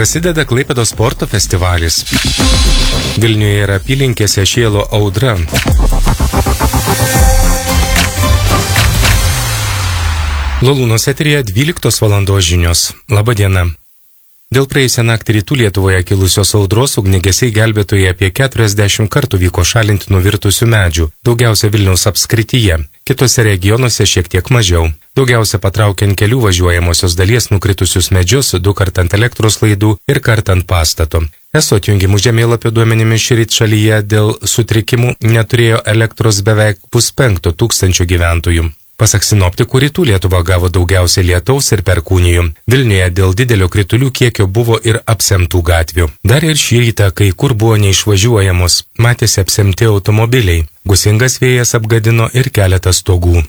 Prasideda Klaipėdos sporto festivalis. Vilniuje ir apylinkėse šėlo audra. Lalūnos eteryje 12 valandos žinios. Labą dieną. Dėl praėjusią naktį rytų Lietuvoje kilusios audros ugniagesiai gelbėtojai apie 40 kartų vyko šalinti nuvirtusių medžių, daugiausia Vilniaus apskrityje, kitose regionuose šiek tiek mažiau. Daugiausia patraukė ant kelių važiuojamosios dalies nukritusius medžius, 2 kartų ant elektros laidų ir kartą ant pastato. Eso atjungimų žemėlapio duomenimis šįryt šalyje dėl sutrikimų neturėjo elektros beveik 500 gyventojų. Pasak sinoptikų, rytų Lietuva gavo daugiausiai lietaus ir perkūnijų. Vilniuje dėl didelio kritulių kiekio buvo ir apsemtų gatvių. Dar ir šį rytą kai kur buvo neišvažiuojamos, matėsi apsemti automobiliai. Gūsingas vėjas apgadino ir keletą stogų.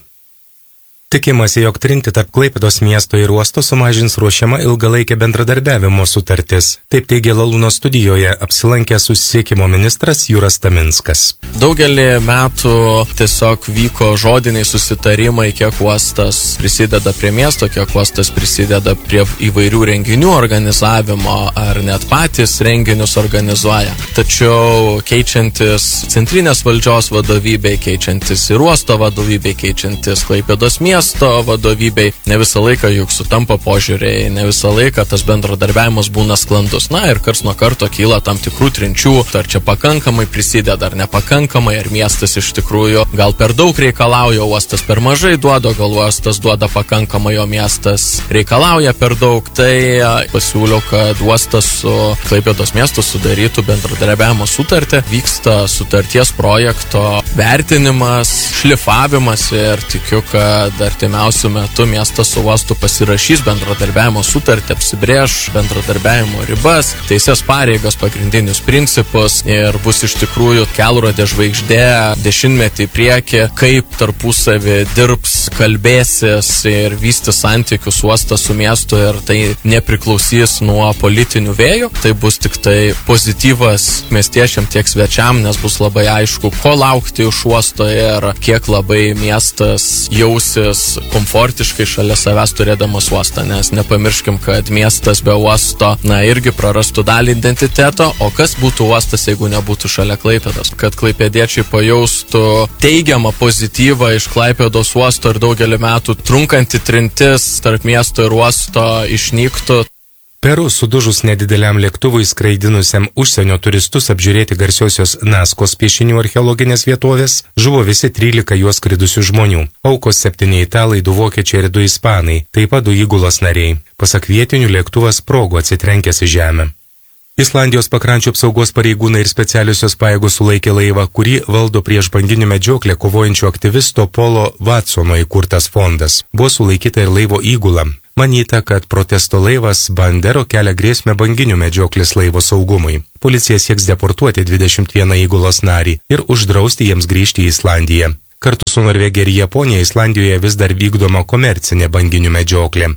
Tikimasi, jog trinti tarp Klaipėdos miesto ir uosto sumažins ruošiama ilgalaikė bendradarbiavimo sutartis. Taip teigė Lalūnos studijoje apsilankęs susisiekimo ministras Juras Taminskas. Daugelį metų tiesiog vyko žodiniai susitarimai, kiek uostas prisideda prie miesto, kiek uostas prisideda prie įvairių renginių organizavimo ar net patys renginius organizuoja. Tačiau keičiantis centrinės valdžios vadovybei, keičiantis ir uosto vadovybei, keičiantis Klaipėdos miesto vadovybei, ne visą laiką juk sutampa požiūriai, ne visą laiką tas bendradarbiavimas būna sklandus. Na ir karts nuo karto kyla tam tikrų trinčių, ar čia pakankamai prisideda, ar nepakankamai, ar miestas iš tikrųjų gal per daug reikalauja, uostas per mažai duoda, gal uostas duoda pakankamai, o miestas reikalauja per daug. Tai pasiūliau, kad uostas su Klaipėdos miestu sudarytų bendradarbiavimo sutartį, vyksta sutarties projekto vertinimas, šlifavimas ir tikiu, kad artimiausių metų miestas su uostu pasirašys bendradarbiavimo sutartį, apsibrėš bendradarbiavimo ribas, teisės pareigas, pagrindinius principus ir bus iš tikrųjų kelrodė žvaigždė dešimtmetį į priekį, kaip tarpusavį dirbs, kalbėsis ir vystys santykius uostas su miestu ir tai nepriklausys nuo politinių vėjų. Tai bus tik tai pozityvas miestiečiam tiek svečiam, nes bus labai aišku, ko laukti iš uosto ir kiek labai miestas jausis komfortiškai šalia savęs turėdamas uostą, nes nepamirškim, kad miestas be uosto, irgi prarastų dalį identiteto, o kas būtų uostas, jeigu nebūtų šalia Klaipėdos. Kad klaipėdiečiai pajaustų teigiamą pozityvą iš Klaipėdos uosto ir daugelį metų trunkanti trintis tarp miesto ir uosto išnyktų. Peru sudužus nedideliam lėktuvui skraidinusiam užsienio turistus apžiūrėti garsiosios Naskos piešinių archeologinės vietovės, žuvo visi 13 juos skridusių žmonių. Aukos 7 italai, 2 vokiečiai ir 2 ispanai, taip pat 2 įgulos nariai. Pasak vietinių, lėktuvas sprogo atsitrenkęs į žemę. Islandijos pakrančių apsaugos pareigūnai ir specialiosios pajėgos sulaikė laivą, kurį valdo prieš banginių medžioklę kovojančio aktyvisto Polo Vatsono įkurtas fondas. Buvo sulaikyta ir laivo įgula. Manyta, kad protesto laivas Bandero kelia grėsmę banginių medžioklės laivo saugumui. Policija sieks deportuoti 21 įgulos narį ir uždrausti jiems grįžti į Islandiją. Kartu su Norvegija ir Japonija Islandijoje vis dar vykdoma komercinė banginių medžioklė.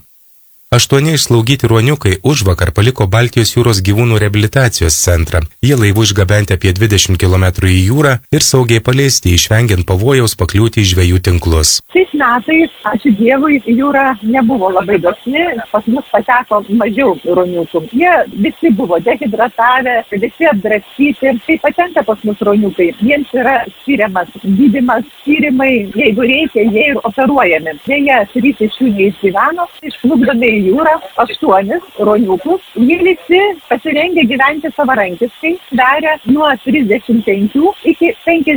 8 išslaugyti ruoniukai užvakar paliko Baltijos jūros gyvūnų reabilitacijos centrą. Jie laivu išgabenti apie 20 km į jūrą ir saugiai paleisti, išvengiant pavojaus pakliūti į žvejų tinklus. Šiais metais, ačiū Dievui, jūra nebuvo labai dosni, pas mus pateko mažiau ruoniukų. Jie visi buvo dehidratavę, visi apdraskyti. Tai patenka pas mus ruoniukai. Jiems yra skiriamas gydymas, tyrimai, jeigu reikia, jie ir operuojami. Jie 3 iš jų neišgyveno, išplukdomi į jūrą 8 ruoniukus. Jie visi pasirengė gyventi savarankiškai, darė nuo 35 iki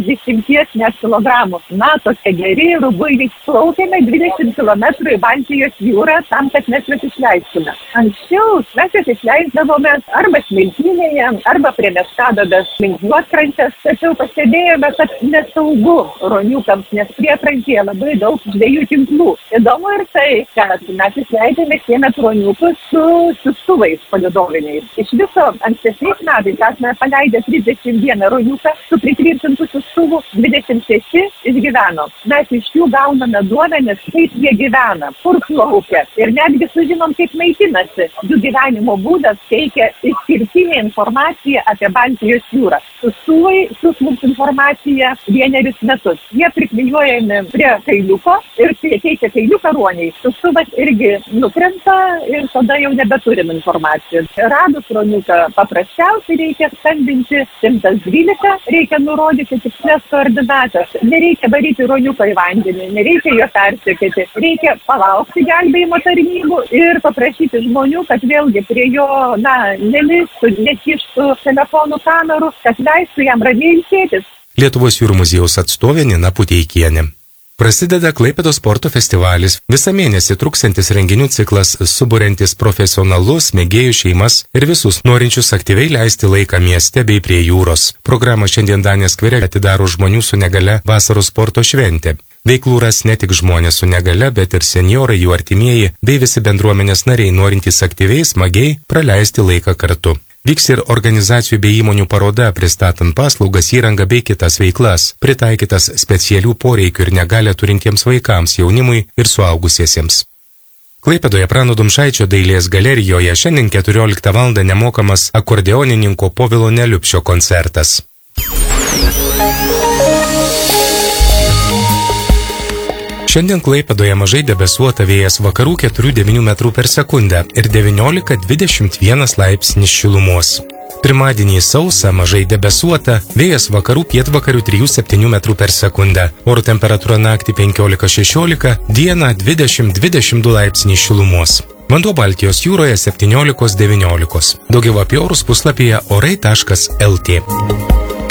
50 kilogramų. Tokie geri, rubuiliai. Plaukėme 20 km į Baltijos jūrą tam, kad mes juos išleistume. Anksčiau mes juos išleisdavome arba smiltynėje, arba prie Meškadobės link juodkrantės. Tačiau pastebėjome, kad nesaugu ruoniukams, nes priekrantėje labai daug žvejų tinklų. Įdomu ir tai, kad mes išleidėme šiemet ruoniukus su siųstuvais palydoviniais. Iš viso ankstesniais metais esame paleidę 31 ruoniuką su pritvirtintų siųstuvų, 26 išgyveno. Mes iš jų gauname duomenis, kaip jie gyvena, kur plaukia ir netgi sužinom, kaip maitinasi. Jų gyvenimo būdas teikia išskirtinę informaciją apie Baltijos jūrą. Siųstuvai siųs mums informaciją 1 metus. Jie priklijuojami prie kailiuko ir kai keičia kailiuką ruoniai, siųstuvas irgi nukrenta kinta ir tada jau nebeturim informacijos. Radus ruoniuką paprasčiausiai reikia skambinti 112, reikia nurodyti tikslės koordinatas. Nereikia varyti ruoniuką į vandenį, nereikia jo persekėti. Reikia palaukti gelbėjimo tarnybų ir paprašyti žmonių, kad vėlgi prie jo, nelistų, nekištų telefonų kamerų, kad leistų jam ramiai ilsėtis. Lietuvos jūrų muziejaus atstovė Nina Puteikienė. Prasideda Klaipėdos sporto festivalis, visą mėnesį truksantis renginių ciklas, suburiantis profesionalus, mėgėjų šeimas ir visus norinčius aktyviai leisti laiką mieste bei prie jūros. Programą šiandien Danės skvere atidaro žmonių su negale vasaros sporto šventė. Veiklų ras ne tik žmonės su negale, bet ir senjorai, jų artimieji bei visi bendruomenės nariai norintys aktyviai, smagiai praleisti laiką kartu. Vyks ir organizacijų bei įmonių paroda, pristatant paslaugas, įrangą bei kitas veiklas, pritaikytas specialių poreikių ir negalę turintiems vaikams, jaunimui ir suaugusiesiems. Klaipėdoje Prano Dumšaičio dailės galerijoje šiandien 14 val. Nemokamas akordeonininko Povilo Neliupšio koncertas. Šiandien Klaipėdoje mažai debesuota, vėjas vakarų 4–9 metrų per sekundę ir 19–21 laipsnis šilumos. Pirmadienį sausa, mažai debesuota, vėjas vakarų pietvakarių 3–7 metrų per sekundę. Oro temperatūra naktį 15–16, dieną 20–22 laipsniai šilumos. Vanduo Baltijos jūroje 17–19. Daugiau apie orus puslapyje orai.lt.